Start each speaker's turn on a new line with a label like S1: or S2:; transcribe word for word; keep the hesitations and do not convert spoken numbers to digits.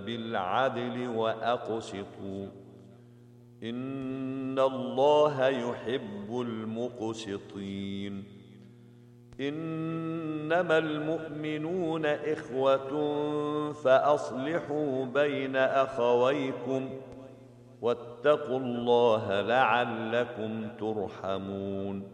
S1: بالعدل وأقسطوا إن الله يحب المقسطين إنما المؤمنون إخوة فأصلحوا بين أخويكم واتقوا الله لعلكم ترحمون